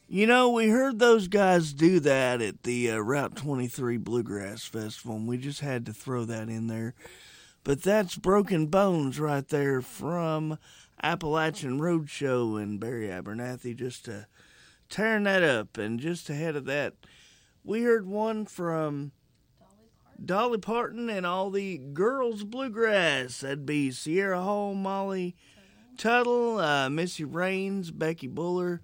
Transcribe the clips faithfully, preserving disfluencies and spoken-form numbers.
You know, we heard those guys do that at the uh, Route twenty-three Bluegrass Festival, and we just had to throw that in there. But that's Broken Bones right there from Appalachian Roadshow, and Barry Abernathy just uh, tearing that up. And just ahead of that, we heard one from Dolly Parton and all the girls bluegrass. That'd be Sierra Hall, Molly Tuttle, uh, Missy Raines, Becky Buller,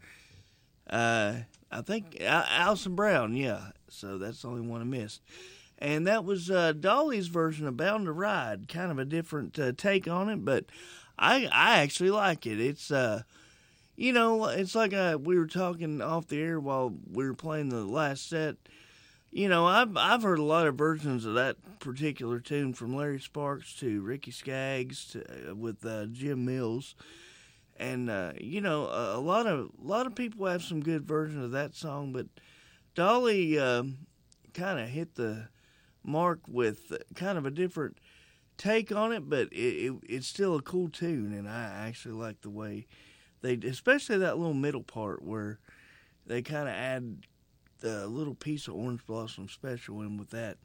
uh, I think Al- Alison Brown, yeah. So that's the only one I missed. And that was uh, Dolly's version of Bound to Ride, kind of a different uh, take on it, but I I actually like it. It's, uh, you know, it's like uh, we were talking off the air while we were playing the last set. You know, I've I've heard a lot of versions of that particular tune, from Larry Sparks to Ricky Skaggs to, uh, with uh, Jim Mills, and uh, you know, a, a lot of a lot of people have some good versions of that song, but Dolly um, kind of hit the mark with kind of a different take on it, but it, it it's still a cool tune, and I actually like the way they, especially that little middle part where they kind of add the little piece of Orange Blossom Special in with that.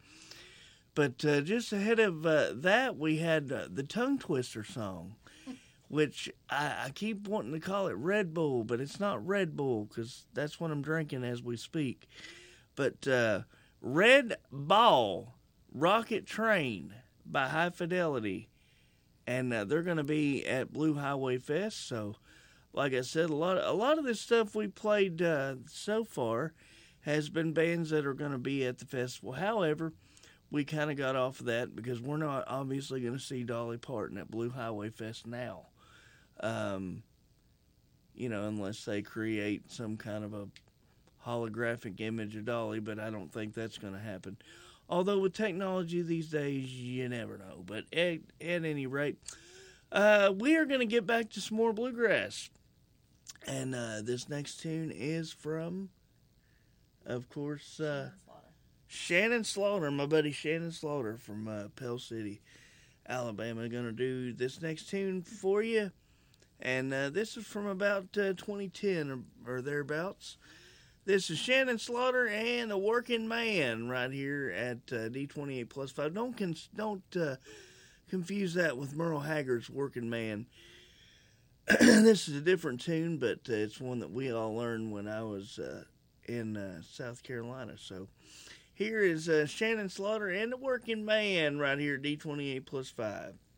But uh, just ahead of uh, that, we had uh, the Tongue Twister song, which I, I keep wanting to call it Red Bull, but it's not Red Bull because that's what I'm drinking as we speak. But uh, Red Ball Rocket Train by High Fidelity, and uh, they're going to be at Blue Highway Fest. So, like I said, a lot of, a lot of this stuff we played uh, so far has been bands that are going to be at the festival. However, we kind of got off of that because we're not obviously going to see Dolly Parton at Blue Highway Fest now. Um, you know, unless they create some kind of a holographic image of Dolly, but I don't think that's going to happen. Although with technology these days, you never know. But at, at any rate, uh, we are going to get back to some more bluegrass. And uh, this next tune is from, of course, uh, Shannon Slaughter, my buddy Shannon Slaughter from uh, Pell City, Alabama, going to do this next tune for you. And uh, this is from about uh, twenty ten or, or thereabouts. This is Shannon Slaughter and the Working Man right here at uh, D twenty-eight plus five. Don't con- don't uh, confuse that with Merle Haggard's Working Man. This is a different tune, but uh, it's one that we all learned when I was uh, in uh, South Carolina. So here is uh, Shannon Slaughter and the Working Man right here at D twenty-eight plus five.